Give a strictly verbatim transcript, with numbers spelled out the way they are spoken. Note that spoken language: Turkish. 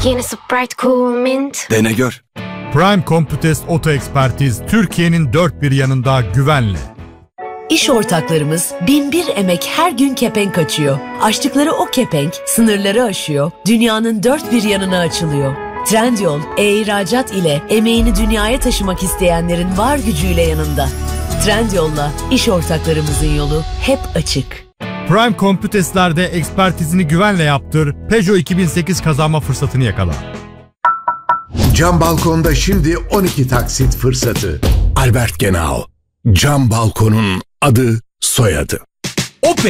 Yeni Sprite Cool Mint. Dene gör. Prime Computest Oto Ekspertiz, Türkiye'nin dört bir yanında güvenle. İş ortaklarımız bin bir emek her gün kepenk açıyor. Açtıkları o kepenk sınırları aşıyor, dünyanın dört bir yanına açılıyor. Trendyol, e-ihracat ile emeğini dünyaya taşımak isteyenlerin var gücüyle yanında. Trendyol'la iş ortaklarımızın yolu hep açık. Prime Computest'lerde ekspertizini güvenle yaptır, Peugeot iki bin sekiz kazanma fırsatını yakala. Cam balkonda şimdi on iki taksit fırsatı. Albert Genau. Cam balkonun adı, soyadı. Opel